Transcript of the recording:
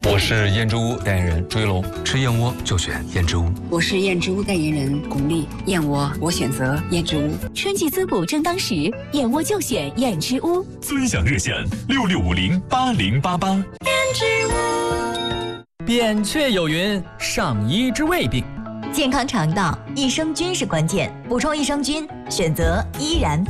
我是燕之屋代言人朱一龙， 吃燕窝就选燕之屋。 我是燕之屋代言人巩俐，燕窝我选择燕之屋。 春季滋补正当时，燕窝就选燕之屋。 尊享热线66508088。 燕之屋。 扁鹊有云：上医之未病。 健康肠道，益生菌是关键，补充益生菌，选择依然。